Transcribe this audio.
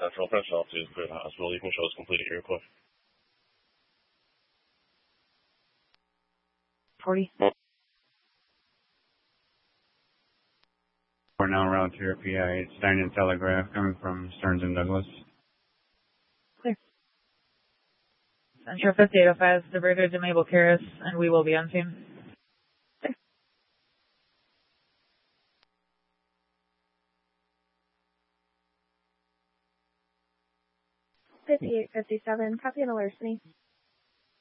Central Pressure Office, clear the hospital. You can show us completed your request. 40. We're now route to your PI. It's Dining Telegraph coming from Stearns and Douglas. Clear. Central 5805, the breaker to Mabel Karras, and we will be on scene. 5857, copy and larceny.